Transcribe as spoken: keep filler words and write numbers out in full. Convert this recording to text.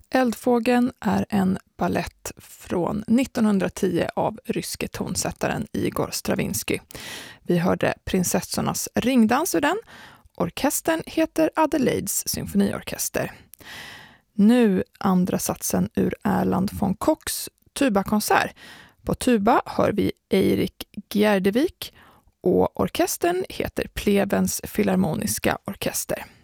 Eldfågeln är en ballett från nittonhundratio av ryske tonsättaren Igor Stravinsky. Vi hörde prinsessornas ringdans ur den. Orkestern heter Adelaides symfoniorkester. Nu andra satsen ur Erland von Kochs tubakonsert. På tuba hör vi Eirik Gjerdevik och orkestern heter Plevens Filharmoniska orkester.